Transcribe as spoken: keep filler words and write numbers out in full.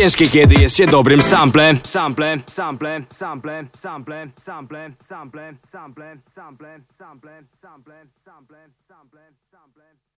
ciężkie, kiedy jest się dobrym samplem. Sample, sample, sample, sample, sample, sample, sample, sample, sample, sample, sample, sample, sample.